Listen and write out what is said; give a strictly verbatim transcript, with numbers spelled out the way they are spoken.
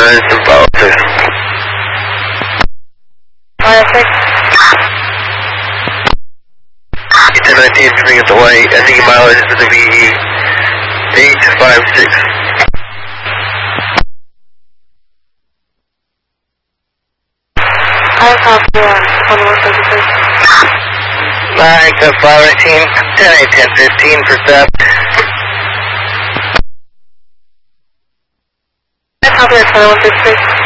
mileage and follow six. Follow six. ten nineteen coming at the white, I think your mileage is going to be eight five six. I copy one, one more thirty-six. nine to five eighteen, ten eight ten fifteen for step. I copy one, one thirty-six.